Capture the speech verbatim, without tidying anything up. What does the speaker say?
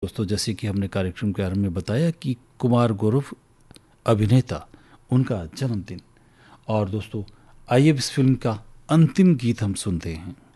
दोस्तों, जैसे कि हमने कार्यक्रम के आरंभ में बताया कि कुमार गौरव अभिनेता, उनका जन्मदिन। और दोस्तों, आइए इस फिल्म का अंतिम गीत हम सुनते हैं।